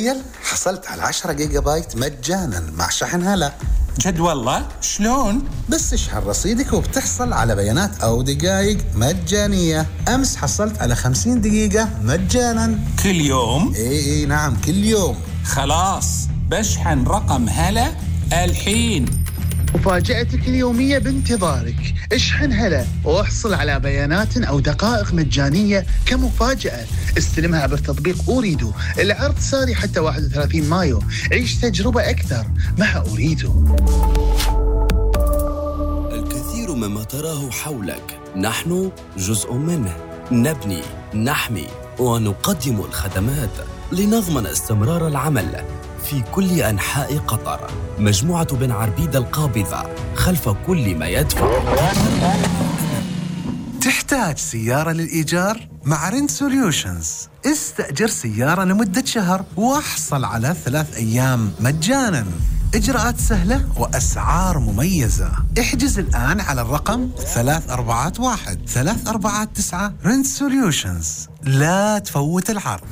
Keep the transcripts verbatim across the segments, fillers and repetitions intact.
تخيل حصلت على عشرة جيجا بايت مجانا مع شحن هلا. جد والله؟ شلون؟ بس اشحن رصيدك وبتحصل على بيانات أو دقائق مجانية. أمس حصلت على خمسين دقيقة مجانا. كل يوم؟ اي اي نعم كل يوم. خلاص بشحن رقم هلا الحين. مفاجأتك اليومية بانتظارك. اشحن هلا واحصل على بيانات أو دقائق مجانية كمفاجأة. استلمها عبر تطبيق أوريدو. العرض ساري حتى واحد وثلاثين مايو. عيش تجربة أكثر مع أوريدو. الكثير مما تراه حولك نحن جزء منه. نبني، نحمي ونقدم الخدمات لنضمن استمرار العمل في كل أنحاء قطر. مجموعة بن عربيد القابضة خلف كل ما يدفع. تحتاج سيارة للإيجار؟ مع رنت سوليوشنز استأجر سيارة لمدة شهر واحصل على ثلاث أيام مجاناً. إجراءات سهلة وأسعار مميزة. احجز الآن على الرقم ثلاث أربعات واحد ثلاث أربعات تسعة. رنت سوليوشنز، لا تفوت العرض.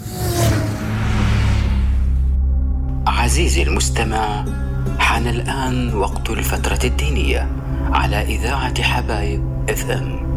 عزيزي المستمع، حان الآن وقت الفترة الدينية على إذاعة حبايب اف ام.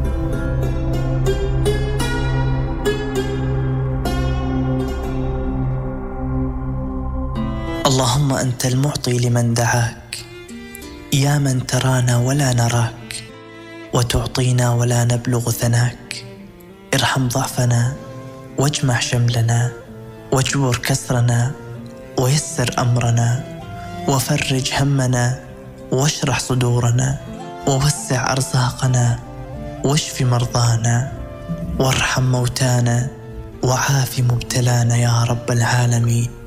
اللهم أنت المعطي لمن دعاك، يا من ترانا ولا نراك، وتعطينا ولا نبلغ ثناك. ارحم ضعفنا واجمع شملنا، واجبر كسرنا ويسر أمرنا، وفرج همنا واشرح صدورنا، ووسع أرزاقنا واشف مرضانا، وارحم موتانا وعاف مبتلانا يا رب العالمين.